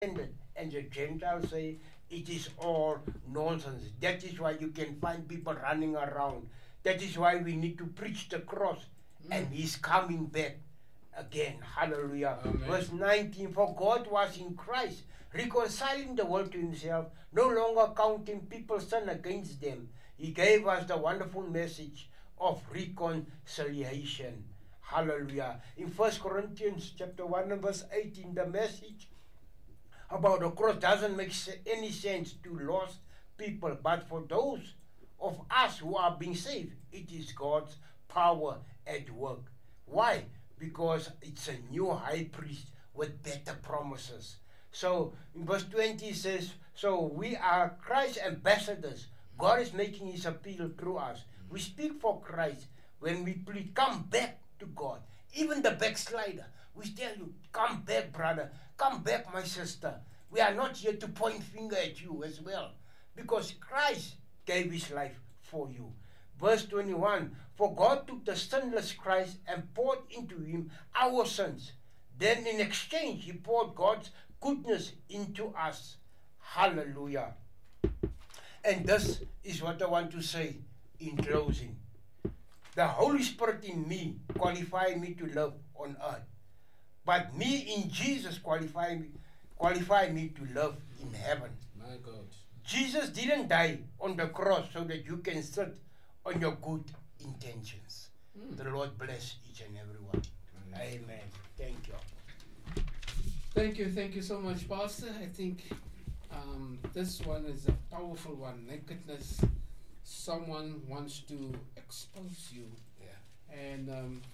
And the Gentiles say it is all nonsense. That is why you can find people running around. That is why we need to preach the cross. And he's coming back again. Hallelujah. Amen. Verse 19, for God was in Christ, reconciling the world to himself, no longer counting people's sin against them. He gave us the wonderful message of reconciliation. Hallelujah. In 1 Corinthians chapter 1 and verse 18, the message about the cross doesn't make any sense to lost people, but for those of us who are being saved, it is God's power at work. Why? Because it's a new high priest with better promises. So in verse 20 it says, so we are Christ's ambassadors. God is making his appeal through us. We speak for Christ when we plead, come back to God. Even the backslider, we tell you, come back, brother. Come back, my sister. We are not here to point finger at you as well, because Christ gave his life for you. Verse 21, for God took the sinless Christ and poured into him our sins. Then in exchange, he poured God's goodness into us. Hallelujah. And this is what I want to say in closing. The Holy Spirit in me qualified me to live on earth. But me in Jesus qualify me to live in heaven. My God. Jesus didn't die on the cross so that you can sit on your good intentions. The Lord bless each and every one. Amen. Thank you. Thank you so much, Pastor. I think this one is a powerful one. Nakedness. Someone wants to expose you. Yeah. And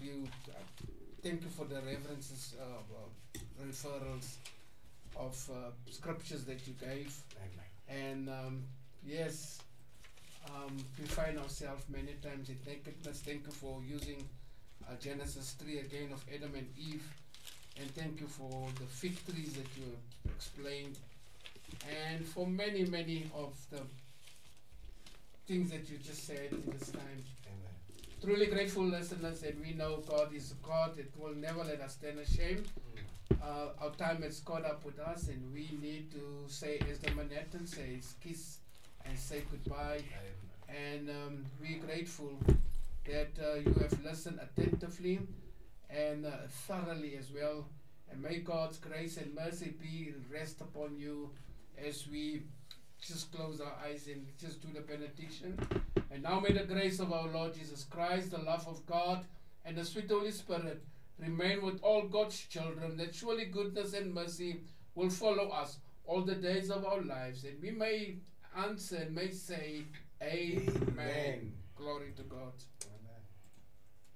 thank you for the references, referrals of scriptures that you gave. Amen. And yes, we find ourselves many times in nakedness. Thank you for using Genesis 3 again of Adam and Eve. And thank you for the victories that you explained. And for many of the things that you just said in this time. Amen. Truly grateful listeners that we know God is God that will never let us stand ashamed. Our time has caught up with us, and we need to say, as the Manhattan says, kiss and say goodbye. Amen. And we're grateful that you have listened attentively and thoroughly as well. And may God's grace and mercy be and rest upon you as we just close our eyes and just do the benediction. And now may the grace of our Lord Jesus Christ, the love of God, and the sweet Holy Spirit remain with all God's children, that surely goodness and mercy will follow us all the days of our lives. And we may answer and may say, Amen. Amen. Glory to God.